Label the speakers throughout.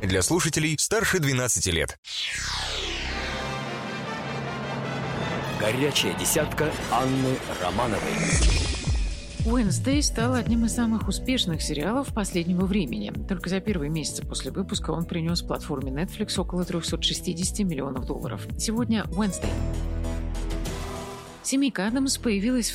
Speaker 1: для слушателей старше 12 лет.
Speaker 2: Горячая десятка Анны Романовой.
Speaker 3: «Уэнсдей» стал одним из самых успешных сериалов последнего времени. Только за первые месяцы после выпуска он принес платформе Netflix около $360 миллионов. Сегодня «Уэнсдей». «Семейка Адамс» появилась в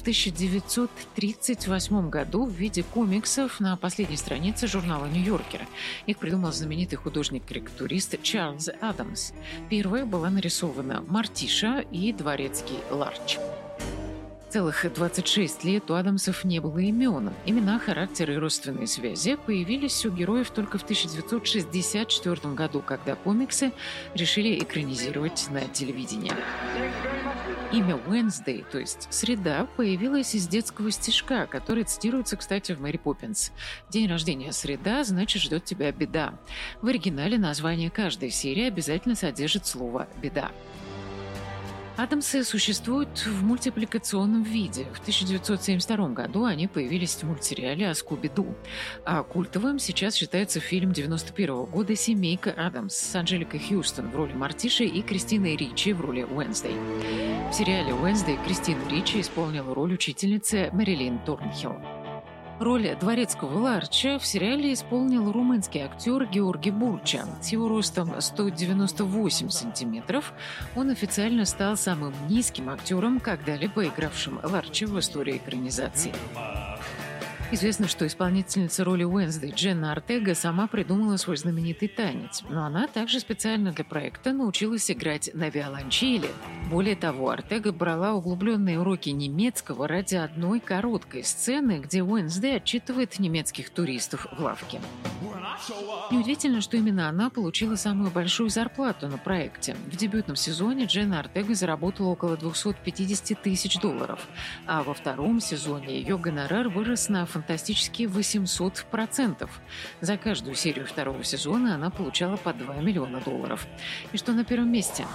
Speaker 3: 1938 году в виде комиксов на последней странице журнала «Нью-Йоркер». Их придумал знаменитый художник-карикатурист Чарльз Адамс. Первая была нарисована Мартиша и дворецкий Ларч. Целых 26 лет у Адамсов не было имен. Имена, характеры и родственные связи появились у героев только в 1964 году, когда комиксы решили экранизировать на телевидении. Имя Wednesday, то есть «среда», появилось из детского стишка, который цитируется, кстати, в «Мэри Поппинс». День рождения среда, значит, ждет тебя беда. В оригинале название каждой серии обязательно содержит слово «беда». Адамсы существуют в мультипликационном виде. В 1972 году они появились в мультсериале о Скуби-Ду. А культовым сейчас считается фильм 1991 года «Семейка Адамс» с Анджеликой Хьюстон в роли Мартиши и Кристиной Ричи в роли Уэнсдей. В сериале «Уэнсдей» Кристина Ричи исполнила роль учительницы Мэрилин Торнхилл. Роль дворецкого Ларча в сериале исполнил румынский актер Георги Бурча. С его ростом 198 сантиметров он официально стал самым низким актером, когда-либо игравшим Ларча в истории экранизации. Известно, что исполнительница роли Уэнсдей Дженна Ортега сама придумала свой знаменитый танец, но она также специально для проекта научилась играть на виолончели. Более того, Ортега брала углубленные уроки немецкого ради одной короткой сцены, где Уэнсдей отчитывает немецких туристов в лавке. Неудивительно, что именно она получила самую большую зарплату на проекте. В дебютном сезоне Дженна Ортега заработала около $250 тысяч, а во втором сезоне ее гонорар вырос на фантастические 800%. За каждую серию второго сезона она получала по $2 миллиона. И что на первом месте?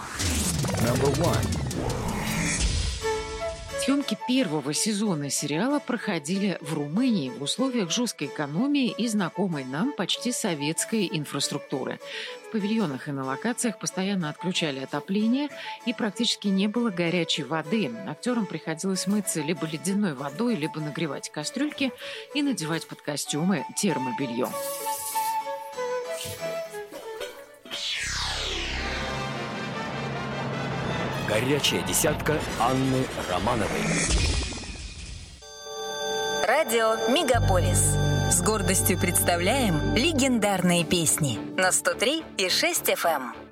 Speaker 3: Съемки первого сезона сериала проходили в Румынии в условиях жесткой экономии и знакомой нам почти советской инфраструктуры. В павильонах и на локациях постоянно отключали отопление и практически не было горячей воды. Актерам приходилось мыться либо ледяной водой, либо нагревать кастрюльки и надевать под костюмы термобелье.
Speaker 2: Горячая десятка Анны Романовой.
Speaker 4: Радио «Мегаполис». С гордостью представляем легендарные песни на 103,6 FM.